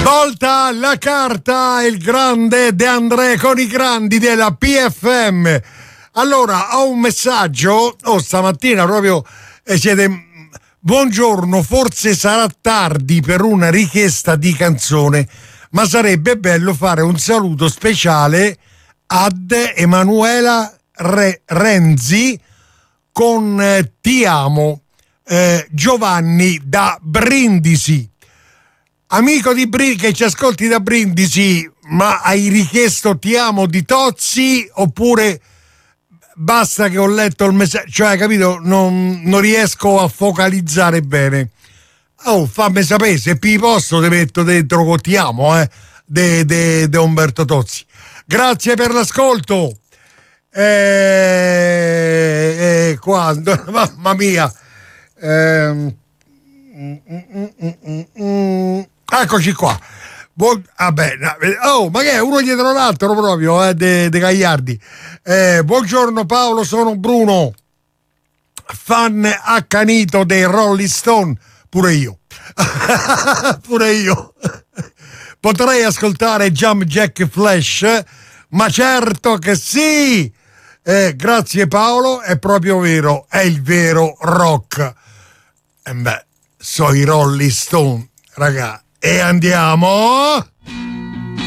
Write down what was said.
Volta la carta, il grande De André con i grandi della PFM. Allora, ho un messaggio, stamattina proprio siete... Buongiorno, forse sarà tardi per una richiesta di canzone, ma sarebbe bello fare un saluto speciale ad Emanuela Renzi con Ti amo, Giovanni da Brindisi. Amico di che ci ascolti da Brindisi, ma hai richiesto Ti amo di Tozzi oppure basta che ho letto il messaggio, cioè capito, non riesco a focalizzare bene. Fammi sapere, se vi posso te metto dentro con Ti amo de Umberto Tozzi. Grazie per l'ascolto. Quando mamma mia, eccoci qua. Vabbè, ma che è uno dietro l'altro proprio de Gagliardi. Buongiorno Paolo, sono Bruno, fan accanito dei Rolling Stone, pure io. Pure io. Potrei ascoltare Jump Jack Flash, ma certo che sì. Grazie Paolo, è proprio vero, è il vero rock. So i Rolling Stone, raga, e andiamo.